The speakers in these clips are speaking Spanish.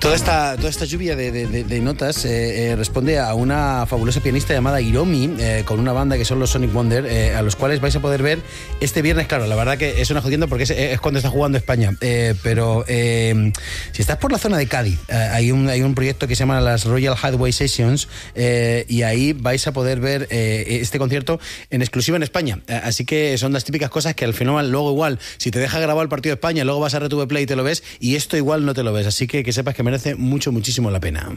Toda esta lluvia de notas responde a una fabulosa pianista llamada Hiromi, con una banda que son los Sonic Wonder, a los cuales vais a poder ver este viernes. Claro, la verdad que es una jodienda porque es cuando está jugando España, pero si estás por la zona de Cádiz, hay un proyecto que se llama las Royal Highway Sessions, y ahí vais a poder ver este concierto en exclusiva en España. Así que son las típicas cosas que al final luego igual, si te deja grabar el partido de España, luego vas a RTV Play y te lo ves, y esto igual no te lo ves. Así que sepas que merece muchísimo la pena.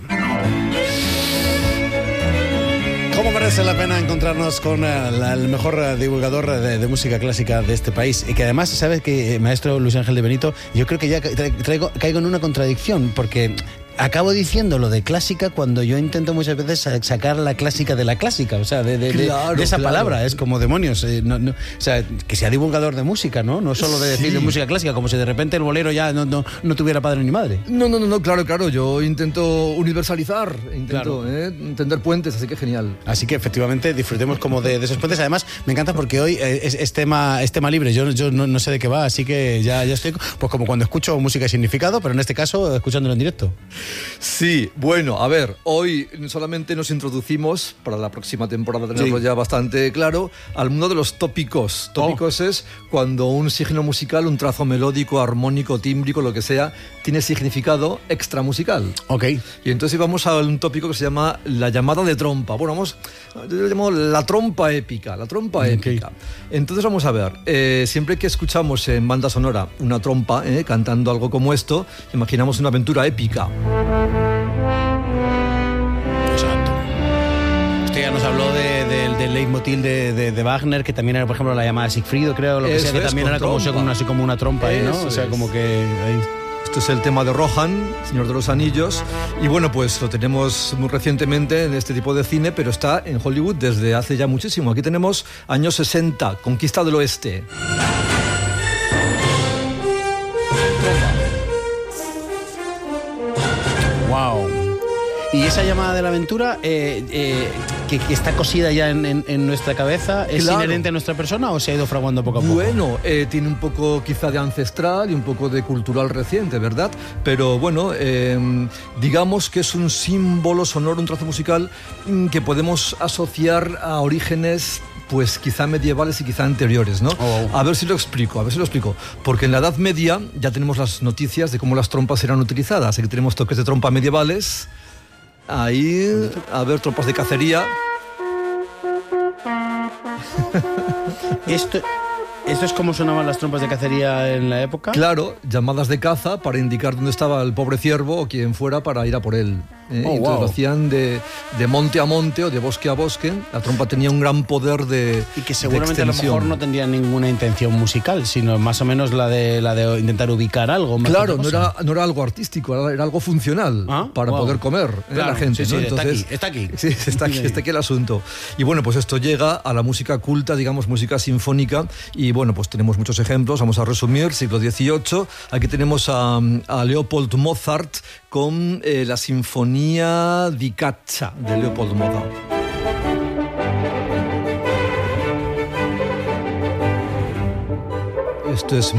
¿Cómo merece la pena encontrarnos con el mejor divulgador de música clásica de este país? Y que además, ¿sabes qué, maestro Luis Ángel de Benito? Yo creo que ya caigo en una contradicción, porque acabo diciendo lo de clásica cuando yo intento muchas veces sacar la clásica de la clásica, o sea, de esa palabra. Es como demonios, o sea, que sea divulgador de música, ¿no? No solo de decir de música clásica, como si de repente el bolero ya no tuviera padre ni madre. No, claro, yo intento universalizar, tender puentes, así que genial. Así que efectivamente disfrutemos como de esos puentes. Además, me encanta porque hoy es tema libre, yo no sé de qué va, así que ya estoy pues como cuando escucho música y significado, pero en este caso escuchándolo en directo. Sí, bueno, a ver, hoy solamente nos introducimos, para la próxima temporada tenerlo ya bastante claro, al mundo de los tópicos. Tópicos es cuando un signo musical, un trazo melódico, armónico, tímbrico, lo que sea, tiene significado extramusical. Ok. Y entonces vamos a un tópico que se llama la llamada de trompa. Bueno, yo lo llamo la trompa épica, épica. Entonces vamos a ver, siempre que escuchamos en banda sonora una trompa cantando algo como esto, imaginamos una aventura épica. Exacto. Usted ya nos habló del leitmotiv de Wagner, que también era, por ejemplo, la llamada Siegfried, creo, lo que sea, que también era así como una trompa ahí, ¿no? O sea, como que ahí. Esto es el tema de Rohan, Señor de los Anillos, y bueno, pues lo tenemos muy recientemente en este tipo de cine, pero está en Hollywood desde hace ya muchísimo. Aquí tenemos años 60, Conquista del Oeste. Wow. ¿Y esa llamada de la aventura que está cosida ya en nuestra cabeza es inherente a nuestra persona o se ha ido fraguando poco a poco? Bueno, tiene un poco quizá de ancestral y un poco de cultural reciente, ¿verdad? Pero bueno, digamos que es un símbolo sonoro, un trazo musical que podemos asociar a orígenes pues quizá medievales y quizá anteriores, ¿no? A ver si lo explico. Porque en la Edad Media ya tenemos las noticias de cómo las trompas eran utilizadas. Aquí tenemos toques de trompa medievales. Ahí, a ver, trompas de cacería. ¿Esto es como sonaban las trompas de cacería en la época? Claro, llamadas de caza para indicar dónde estaba el pobre ciervo o quien fuera para ir a por él. Entonces lo hacían de monte a monte o de bosque a bosque. La trompa tenía un gran poder de y que seguramente a lo mejor no tendría ninguna intención musical, sino más o menos la de intentar ubicar algo. Claro, no era algo artístico, era algo funcional para poder comer la gente. Sí, ¿no? Entonces, está aquí. Sí, está aquí el asunto. Y bueno, pues esto llega a la música culta, digamos, música sinfónica. Y bueno, pues tenemos muchos ejemplos. Vamos a resumir, siglo XVIII. Aquí tenemos a Leopold Mozart con la Sinfonía di Caccia de Leopold Mozart. Esto es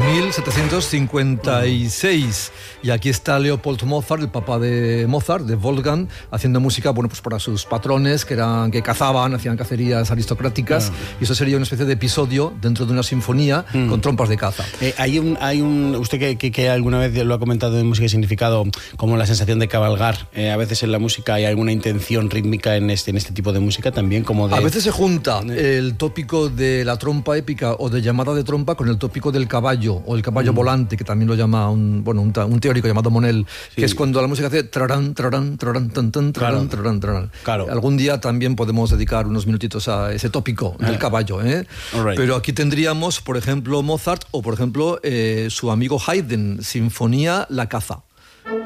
1756 y aquí está Leopold Mozart, el papá de Mozart, de Wolfgang, haciendo música, bueno, pues para sus patrones que cazaban, hacían cacerías aristocráticas, y eso sería una especie de episodio dentro de una sinfonía con trompas de caza. Hay un usted que alguna vez lo ha comentado en música y significado, como la sensación de cabalgar. A veces en la música hay alguna intención rítmica en este tipo de música también, como de... A veces se junta el tópico de la trompa épica o de llamada de trompa con el tópico del caballo o el caballo volante, que también lo llama un teórico llamado Monel, que es cuando la música hace trarán, trarán, trarán, tan, tan, trarán, trarán, trarán. Claro. Algún día también podemos dedicar unos minutitos a ese tópico del caballo, ¿eh? Right. Pero aquí tendríamos, por ejemplo, Mozart o, por ejemplo, su amigo Haydn, Sinfonía La Caza.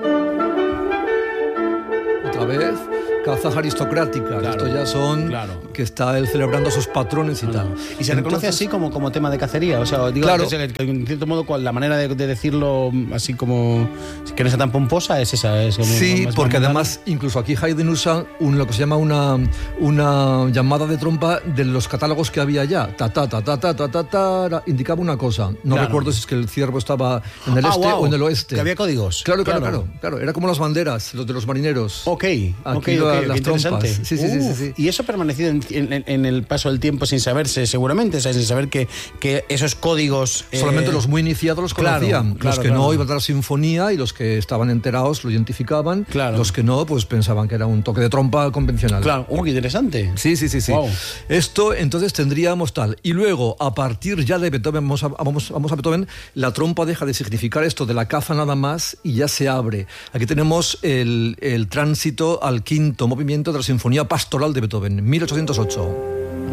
Otra vez, cazas aristocráticas. Claro, Esto ya son que está él celebrando a sus patrones y tal. Y se reconoce así como tema de cacería, o sea, digo, claro, que en cierto modo la manera de decirlo así como que no sea tan pomposa es esa. Sí, porque además incluso aquí Haydn usa lo que se llama una llamada de trompa de los catálogos que había ya. Ta ta ta ta ta ta ta ta, indicaba una cosa. No recuerdo si es que el ciervo estaba en el este o en el oeste. Que había códigos. Claro. Era como las banderas, los de los marineros. Ok. Las trompas. Sí. Y eso ha permanecido en el paso del tiempo sin saberse, seguramente, o sea, sin saber que esos códigos... Solamente los muy iniciados los conocían. Los que no iban a la sinfonía y los que estaban enterados lo identificaban. Los que no, pues pensaban que era un toque de trompa convencional. Claro. Qué interesante. Sí. Wow. Esto, entonces, tendríamos tal. Y luego, a partir ya de Beethoven, vamos a Beethoven, la trompa deja de significar esto de la caza nada más y ya se abre. Aquí tenemos el tránsito al quinto movimiento de la Sinfonía Pastoral de Beethoven, 1808.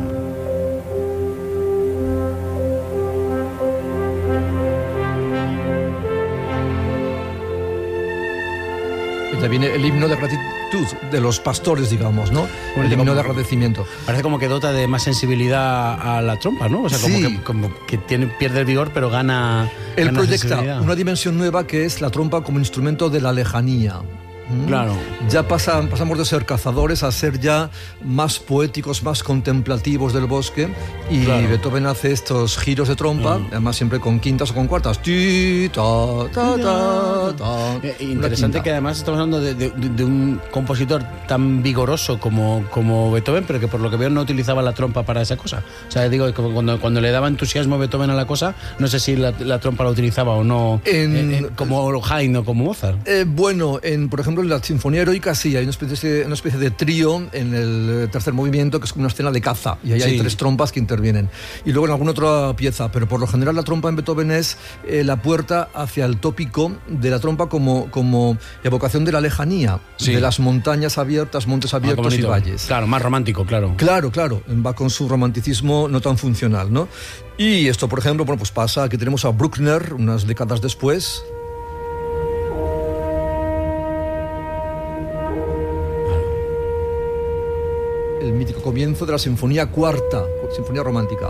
Ya viene el himno de gratitud de los pastores, digamos, ¿no? El himno de agradecimiento. Parece como que dota de más sensibilidad a la trompa, ¿no? O sea, como que pierde el vigor, pero gana. Él proyecta una dimensión nueva que es la trompa como instrumento de la lejanía. Claro. Ya pasamos de ser cazadores a ser ya más poéticos, más contemplativos del bosque, y Beethoven hace estos giros de trompa, además siempre con quintas o con cuartas. Ti, ta, ta, ta, ta. Interesante que además estamos hablando de un compositor tan vigoroso como Beethoven, pero que por lo que veo no utilizaba la trompa para esa cosa. O sea, digo, cuando le daba entusiasmo Beethoven a la cosa, no sé si la trompa la utilizaba o no, como Haydn o como Mozart. Por ejemplo, en la Sinfonía Heroica sí, hay una especie de trío en el tercer movimiento que es como una escena de caza y ahí hay 3 trompas que intervienen. Y luego en alguna otra pieza, pero por lo general la trompa en Beethoven es la puerta hacia el tópico de la trompa como evocación de la lejanía, de las montañas abiertas, montes abiertos y valles. Claro, más romántico, claro. Claro, va con su romanticismo no tan funcional, ¿no? Y esto, por ejemplo, pues pasa que tenemos a Bruckner unas décadas después. El mítico comienzo de la Sinfonía Cuarta, Sinfonía Romántica.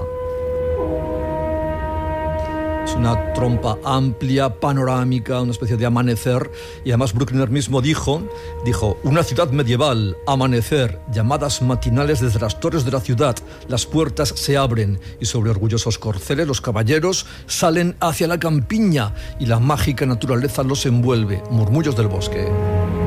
Es una trompa amplia, panorámica, una especie de amanecer, y además Bruckner mismo dijo, una ciudad medieval, amanecer, llamadas matinales desde las torres de la ciudad, las puertas se abren y sobre orgullosos corceles los caballeros salen hacia la campiña y la mágica naturaleza los envuelve, murmullos del bosque.